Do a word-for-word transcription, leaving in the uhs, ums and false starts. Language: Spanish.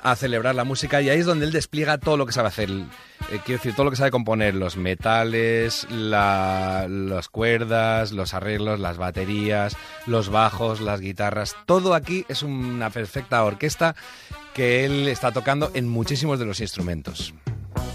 a celebrar la música, y ahí es donde él despliega todo lo que sabe hacer. Eh, quiero decir, todo lo que sabe componer, los metales, la, las cuerdas, los arreglos, las baterías, los bajos, las guitarras. Todo aquí es una perfecta orquesta que él está tocando en muchísimos de los instrumentos.